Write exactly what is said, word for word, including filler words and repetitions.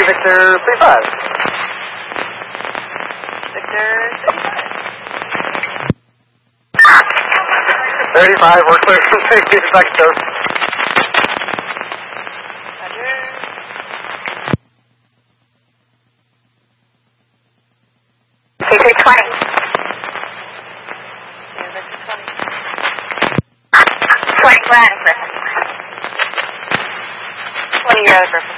Victor thirty-five. Victor thirty-five. thirty-five, we're clear from safety to Mexico. Roger. T three twenty. Yeah, Victor twenty. twenty, we're out of Griffin. twenty, you're out of Griffin.